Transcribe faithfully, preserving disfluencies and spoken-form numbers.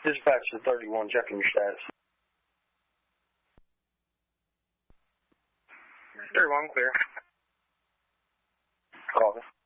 Dispatch to thirty-one, checking your status. thirty-one, clear. Copy.